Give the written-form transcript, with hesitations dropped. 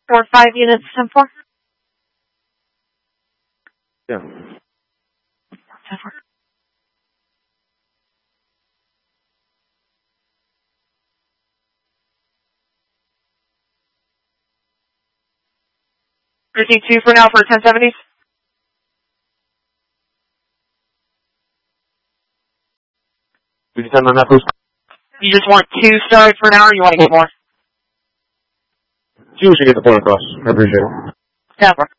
Or 5 units, 10-4. Yeah. 10-4. Routine 2 for now for 1070s. Did you send on that boost? You just want 2 started for now, or you want to get more? 2 should get the point across. I appreciate it. 10-4.